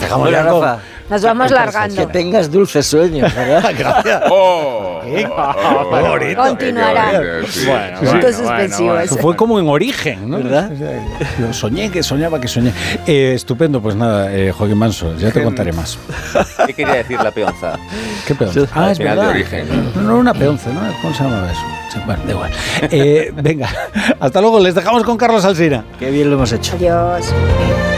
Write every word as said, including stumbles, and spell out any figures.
dejamos Hola, ya con... Rafa. Nos vamos largando. Que tengas dulces sueños, ¿verdad? Gracias. ¡Oh! ¿Eh? oh, oh, bonito. Continuará. qué bonito, sí. Bueno, Punto bueno, suspensivo bueno, ese. bueno. Fue como en Origen, ¿no? ¿Verdad? Yo soñé que soñaba que soñé. Eh, estupendo, pues nada, eh, Joaquín Manso, ya te contaré más. ¿Qué quería decir la peonza? ¿Qué peonza? Ah, Al es final verdad. de Origen. No, no, una peonza, ¿no? ¿Cómo se llamaba eso? Sí, bueno, da igual. Eh, venga, hasta luego, les dejamos con Carlos Alsina. Qué bien lo hemos hecho. Adiós.